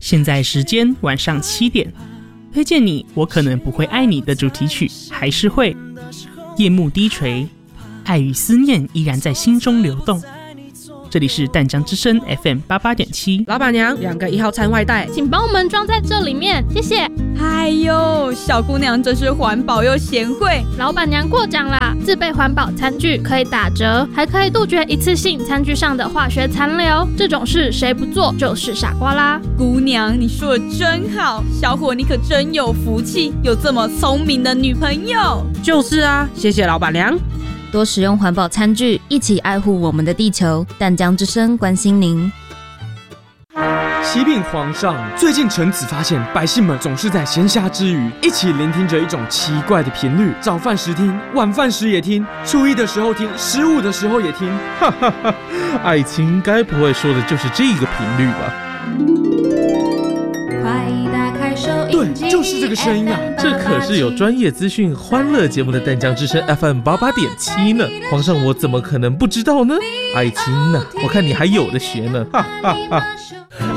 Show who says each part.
Speaker 1: 现在时间晚上7点，推荐你我可能不会爱你的主题曲还是会。夜幕低垂，爱与思念依然在心中流动。这里是淡江之声 FM 88.7。
Speaker 2: 老板娘，2个1号餐外带，
Speaker 3: 请帮我们装在这里面，谢谢。
Speaker 4: 哎呦，小姑娘真是环保又贤惠。
Speaker 3: 老板娘过奖啦，自备环保餐具可以打折，还可以杜绝一次性餐具上的化学残留。这种事谁不做就是傻瓜啦。
Speaker 4: 姑娘，你说的真好，小伙你可真有福气，有这么聪明的女朋友。
Speaker 2: 就是啊，谢谢老板娘。
Speaker 5: 多使用环保餐具，一起爱护我们的地球。淡江之声关心您。
Speaker 6: 启禀皇上，最近臣子发现百姓们总是在闲暇之余一起聆听着一种奇怪的频率，早饭时听，晚饭时也听，初一的时候听，15的时候也听。
Speaker 7: 哈哈哈，爱情该不会说的就是这个频率吧？
Speaker 6: 对，就是这个声音啊！
Speaker 7: 这可是有专业资讯、欢乐节目的淡江之声 FM 88.7呢。皇上，我怎么可能不知道呢？爱情啊，我看你还有的学呢！哈哈哈。